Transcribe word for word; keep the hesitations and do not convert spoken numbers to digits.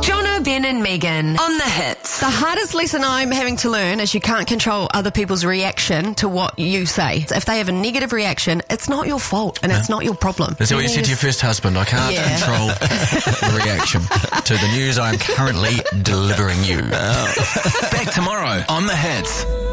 Jono, Ben and Megan on The Hits. The hardest lesson I'm having to learn is you can't control other people's reaction to what you say. If they have a negative reaction, it's not your fault and it's not your problem. Is that what you said to your first husband? I can't Yeah. control the reaction to the news I'm currently delivering you. Back tomorrow on The Hits.